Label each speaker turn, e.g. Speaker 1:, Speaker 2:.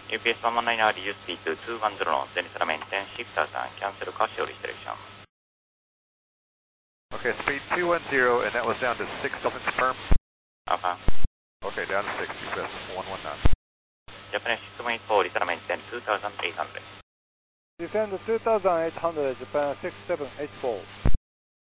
Speaker 1: UPS 119 now reduce speed to 210 knots, then it's maintain 6000, cancel caution restriction.
Speaker 2: Okay, speed 210, and that was down to 6 something confirm?
Speaker 1: Alpha.
Speaker 2: Okay, down to 6, US 119.
Speaker 1: Japanese 684, return maintain 2800.
Speaker 3: Descend 2800, Japan 6784.